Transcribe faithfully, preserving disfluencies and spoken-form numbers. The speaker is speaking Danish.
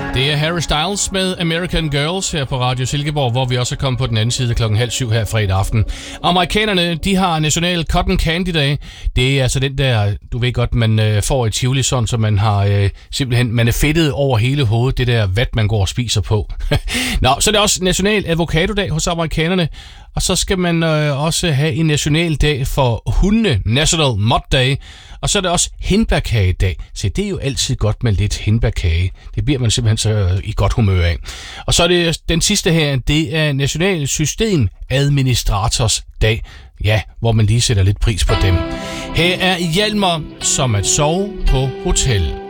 Det er Harry Styles med American Girls her på Radio Silkeborg, hvor vi også er kommet på den anden side klokken halv syv her fredag aften. Amerikanerne, de har national Cotton Candy Day. Det er altså den der, du ved godt, man øh, får et tivoli sådan, så man har øh, simpelthen, man er fedtet over hele hovedet, det der vat, man går og spiser på. Nå, så er det også national Avocado Dag hos amerikanerne. Og så skal man øh, også have en national dag for hundene, National Mud Day. Og så er det også hindbærkagedag. Så det er jo altid godt med lidt hindbærkage. Det bliver man simpelthen så øh, i godt humør af. Og så er det den sidste her, det er National System Administrators Dag. Ja, hvor man lige sætter lidt pris på dem. Her er Hjalmar som at sove på hotel.